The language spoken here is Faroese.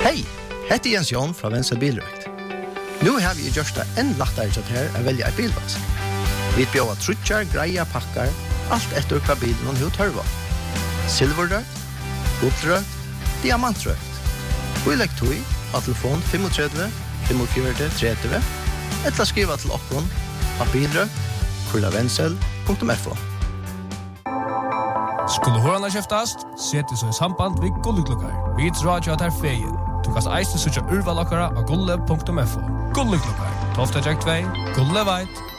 Hej, heter Jens Jon fra Venstre Bilrøkt. Nu har vi gjort det enn lettere til her å velge et bilvask. Vi bjør trutjar, greia, pakkar, alt etter hva bilen og hva tørva. Silverrøkt, guldrøkt, diamantrøkt. Og legg tog av telefon 35 45 30 eller skriva til okkon av bilrøkt@vensel.fo. Skulle hørene kjøftast, sette så i samband ved Gulleklokkar. Vi tror at jeg tar feien. Du kan eisen søke urvalokkara av gulle.fo. Gulleklokkar, 12.2, Gulle veit,